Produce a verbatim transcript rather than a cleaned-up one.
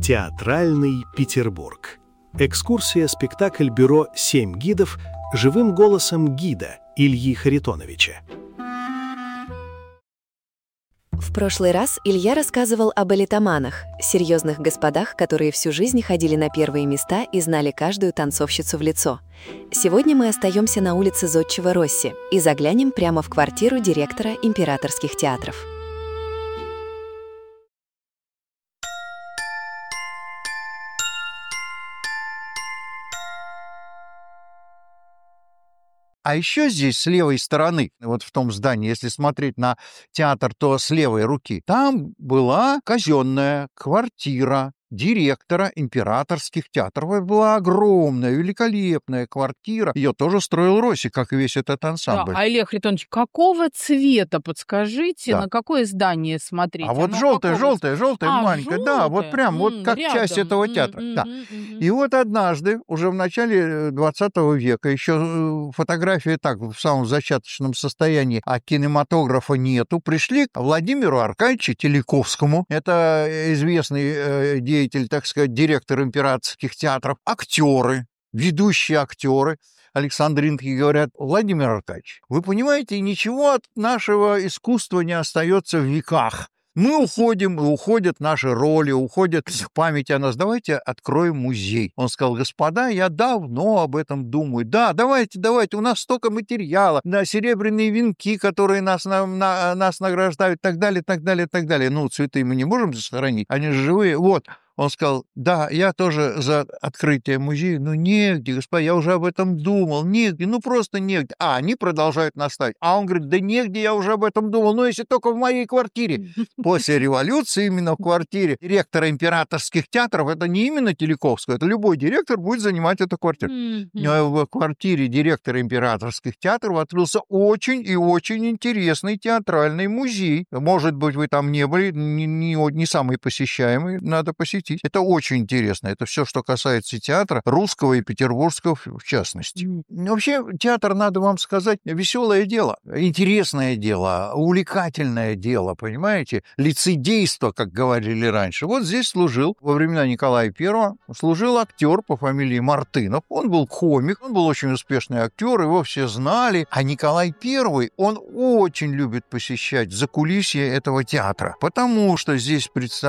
Театральный Петербург. Экскурсия-спектакль бюро «Семь гидов» живым голосом гида Ильи Харитоновича. В прошлый раз Илья рассказывал об элитоманах, серьезных господах, которые всю жизнь ходили на первые места и знали каждую танцовщицу в лицо. Сегодня мы остаемся на улице Зодчего Росси и заглянем прямо в квартиру директора императорских театров. А еще здесь с левой стороны, вот в том здании, если смотреть на театр, то с левой руки, там была казенная квартира директора императорских театров. Это была огромная, великолепная квартира. Ее тоже строил Росси, как и весь этот ансамбль. Да, а Илья Харитонович, какого цвета, подскажите, Да. на какое здание смотреть? А вот Оно желтое, какого желтое, желтое, А, маленькое. Да, вот желтое? прям, вот М, как рядом. часть этого М, театра. м, Да. м, мгм. И вот однажды, уже в начале двадцатого века, еще фотографии так, в самом зачаточном состоянии, а кинематографа нету, пришли к Владимиру Аркадьевичу Теляковскому, это известный э, деятель, так сказать, директор императорских театров, актеры, ведущие актеры. Александр Инки говорят: Владимир Аркадьевич, вы понимаете, ничего от нашего искусства не остается в веках. Мы уходим, и уходят наши роли, уходит память о нас. Давайте откроем музей. Он сказал: господа, я давно об этом думаю. Да, давайте, давайте, у нас столько материала, да, серебряные венки, которые нас, на, на- нас награждают, так далее, так далее, так далее. Ну, цветы мы не можем сохранить, они же живые. Вот. Он сказал: да, я тоже за открытие музея. Ну, негде, господа, я уже об этом думал. Негде, ну, просто негде. А они продолжают настаивать. А он говорит: да негде, я уже об этом думал, но если только в моей квартире. После революции именно в квартире директора императорских театров, это не именно Теляковского, это любой директор будет занимать эту квартиру. Мгм. В квартире директора императорских театров открылся очень и очень интересный театральный музей. Может быть, вы там не были, не, не, не самый посещаемый, надо посетить. Это очень интересно. Это все, что касается театра, русского и петербургского в частности. Мгм. Вообще, театр, надо вам сказать, веселое дело, интересное дело, увлекательное дело, понимаете? Лицедейство, как говорили раньше. Вот здесь служил во времена Николая Первого, служил актер по фамилии Мартынов. Он был комик, он был очень успешный актер, его все знали. А Николай Первый, он очень любит посещать закулисье этого театра, потому что здесь представляется